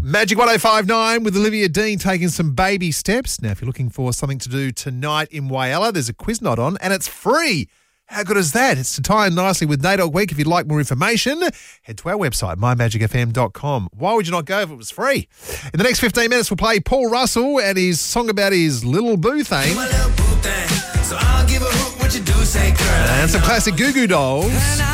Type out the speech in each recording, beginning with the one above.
Magic 105.9 with Olivia Dean taking some baby steps. Now, if you're looking for something to do tonight in Whyalla, there's a quiz night on and it's free. How good is that? It's to tie in nicely with NAIDOC Week. If you'd like more information, head to our website, mymagicfm.com. Why would you not go if it was free? In the next 15 minutes, we'll play Paul Russell and his song about his little boo thing. So I'll give a hoot what you do, say girl. And some classic Goo Goo Dolls.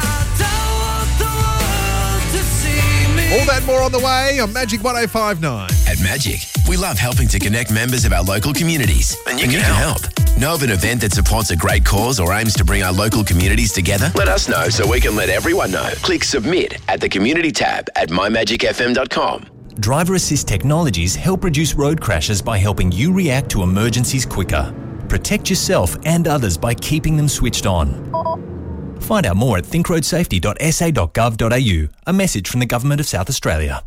All that more on the way on Magic 105.9. At Magic, we love helping to connect members of our local communities. And you can help. Know of an event that supports a great cause or aims to bring our local communities together? Let us know so we can let everyone know. Click Submit at the Community tab at mymagicfm.com. Driver assist technologies help reduce road crashes by helping you react to emergencies quicker. Protect yourself and others by keeping them switched on. Find out more at thinkroadsafety.sa.gov.au. A message from the Government of South Australia.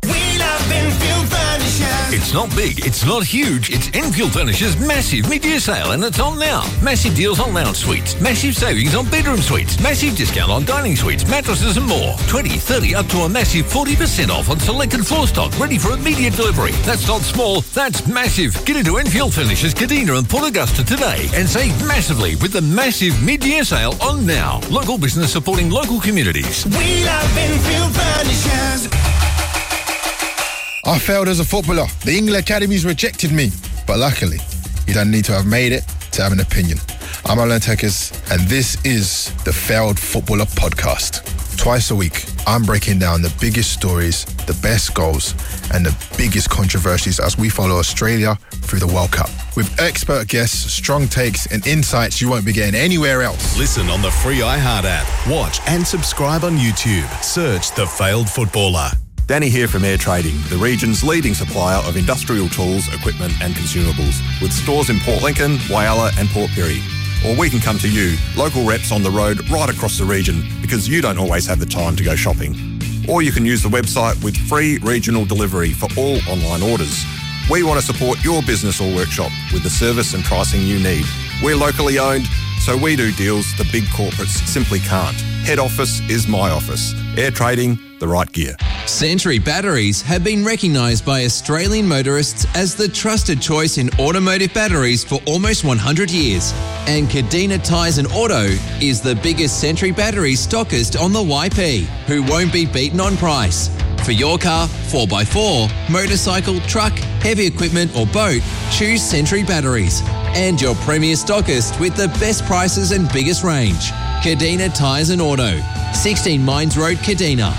It's not big, it's not huge, it's Enfield Furniture's massive mid-year sale and it's on now. Massive deals on lounge suites, massive savings on bedroom suites, massive discount on dining suites, mattresses and more. 20, 30 up to a massive 40% off on selected floor stock ready for immediate delivery. That's not small, that's massive. Get into Enfield Furniture's Kadina and Port Augusta today and save massively with the massive mid-year sale on now. Local business supporting local communities. We love Enfield Furnitures. I failed as a footballer. The England Academies rejected me. But luckily, you don't need to have made it to have an opinion. I'm Alan Tekers, and this is the Failed Footballer Podcast. Twice a week, I'm breaking down the biggest stories, the best goals, and the biggest controversies as we follow Australia through the World Cup. With expert guests, strong takes, and insights you won't be getting anywhere else. Listen on the free iHeart app. Watch and subscribe on YouTube. Search The Failed Footballer. Danny here from Air Trading, the region's leading supplier of industrial tools, equipment and consumables, with stores in Port Lincoln, Whyalla and Port Pirie. Or we can come to you, local reps on the road right across the region, because you don't always have the time to go shopping. Or you can use the website with free regional delivery for all online orders. We want to support your business or workshop with the service and pricing you need. We're locally owned, so we do deals the big corporates simply can't. Head office is my office. Air Trading, the right gear. Century Batteries have been recognised by Australian motorists as the trusted choice in automotive batteries for almost 100 years. And Kadina Tyres and Auto is the biggest Century Batteries stockist on the YP, who won't be beaten on price. For your car, 4x4, motorcycle, truck, heavy equipment or boat, choose Century Batteries. And your premier stockist with the best prices and biggest range. Kadina Tyres and Auto, 16 Mines Road, Kadina.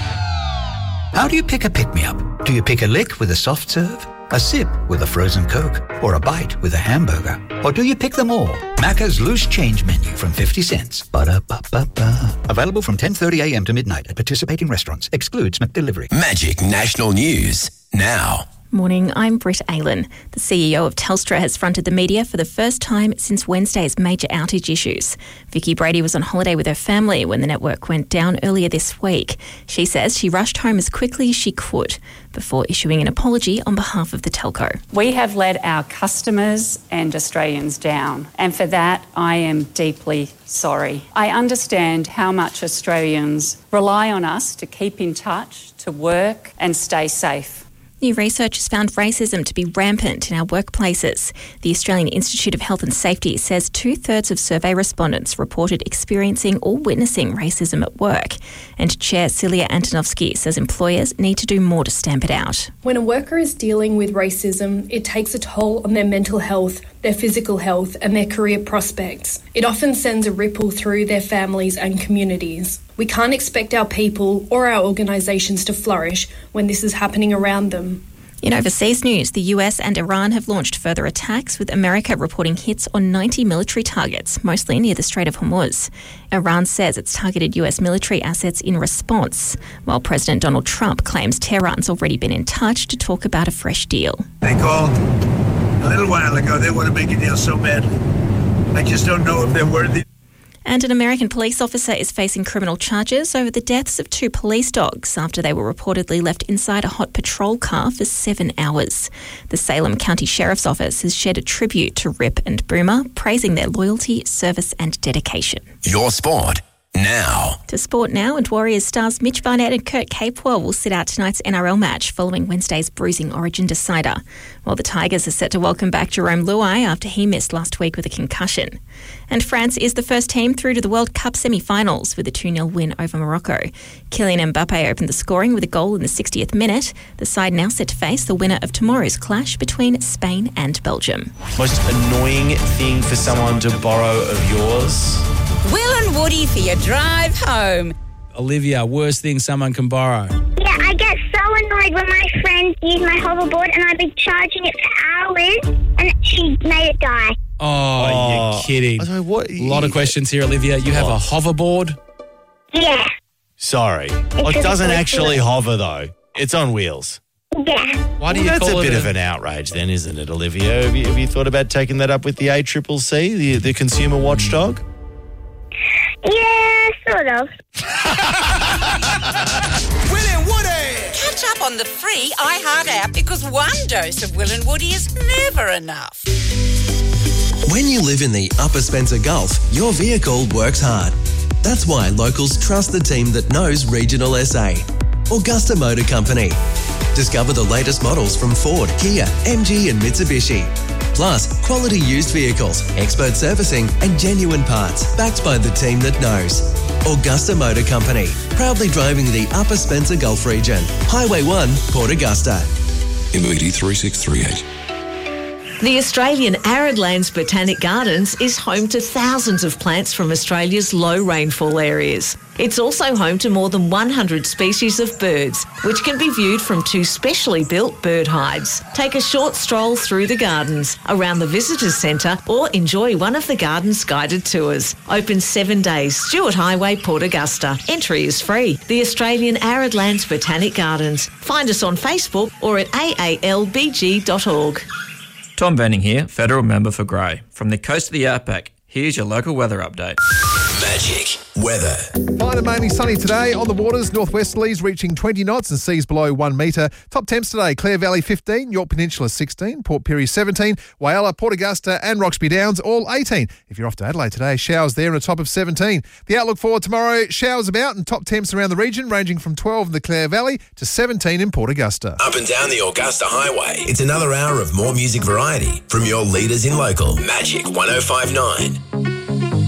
How do you pick a pick-me-up? Do you pick a lick with a soft serve, a sip with a frozen Coke, or a bite with a hamburger? Or do you pick them all? Macca's Loose Change Menu from 50 cents. Ba-da-ba-ba-ba. Available from 10:30 a.m. to midnight at participating restaurants. Excludes McDelivery. Magic National News now. Morning, I'm Britt Aylan. The CEO of Telstra has fronted the media for the first time since Wednesday's major outage issues. Vicky Brady was on holiday with her family when the network went down earlier this week. She says she rushed home as quickly as she could before issuing an apology on behalf of the telco. We have let our customers and Australians down, and for that I am deeply sorry. I understand how much Australians rely on us to keep in touch, to work and stay safe. New research has found racism to be rampant in our workplaces. The Australian Institute of Health and Safety says 2/3 of survey respondents reported experiencing or witnessing racism at work. And Chair Celia Antonovsky says employers need to do more to stamp it out. When a worker is dealing with racism, it takes a toll on their mental health, their physical health and their career prospects. It often sends a ripple through their families and communities. We can't expect our people or our organisations to flourish when this is happening around them. In overseas news, the US and Iran have launched further attacks, with America reporting hits on 90 military targets, mostly near the Strait of Hormuz. Iran says it's targeted US military assets in response, while President Donald Trump claims Tehran's already been in touch to talk about a fresh deal. They called a little while ago. They want to make a deal so badly. I just don't know if they're worthy. And an American police officer is facing criminal charges over the deaths of 2 police dogs after they were reportedly left inside a hot patrol car for 7 hours. The Salem County Sheriff's Office has shared a tribute to Rip and Boomer, praising their loyalty, service and dedication. Your sport now. To sport now, and Warriors stars Mitch Barnett and Kurt Capewell will sit out tonight's NRL match following Wednesday's bruising Origin decider, while the Tigers are set to welcome back Jerome Luai after he missed last week with a concussion. And France is the first team through to the World Cup semi-finals with a 2-0 win over Morocco. Kylian Mbappe opened the scoring with a goal in the 60th minute. The side now set to face the winner of tomorrow's clash between Spain and Belgium. Most annoying thing for someone to borrow of yours? Will and Woody for your drive home. Olivia, worst thing someone can borrow. Yeah, I get so annoyed when my friends use my hoverboard and I've been charging it for hours and she made it die. Oh, you're kidding. I don't know, what? A lot of questions here, Olivia. You have a hoverboard? Yeah. Sorry. It doesn't actually hover, though. It's on wheels. Yeah. Why do you That's call a it bit of an outrage then, isn't it, Olivia? Have you thought about taking that up with the ACCC, the consumer watchdog? Yeah, sort of. Will and Woody! Catch up on the free iHeart app because one dose of Will and Woody is never enough. When you live in the Upper Spencer Gulf, your vehicle works hard. That's why locals trust the team that knows regional SA. Augusta Motor Company. Discover the latest models from Ford, Kia, MG and Mitsubishi. Plus, quality used vehicles, expert servicing and genuine parts backed by the team that knows. Augusta Motor Company. Proudly driving the Upper Spencer Gulf region. Highway 1, Port Augusta. MBD 3638. The Australian Arid Lands Botanic Gardens is home to thousands of plants from Australia's low rainfall areas. It's also home to more than 100 species of birds, which can be viewed from 2 specially built bird hides. Take a short stroll through the gardens, around the Visitors Centre, or enjoy one of the garden's guided tours. Open 7 days, Stewart Highway, Port Augusta. Entry is free. The Australian Arid Lands Botanic Gardens. Find us on Facebook or at aalbg.org. Tom Benning here, Federal Member for Grey. From the coast of the Outback, here's your local weather update. Magic weather. Fine and mainly sunny today. On the waters, northwesterlies reaching 20 knots and seas below 1 metre. Top temps today, Clare Valley 15, York Peninsula 16, Port Pirie 17, Whyalla, Port Augusta and Roxby Downs all 18. If you're off to Adelaide today, showers there and a top of 17. The outlook for tomorrow, showers about and top temps around the region ranging from 12 in the Clare Valley to 17 in Port Augusta. Up and down the Augusta Highway, it's another hour of more music variety from your leaders in local. Magic 105.9.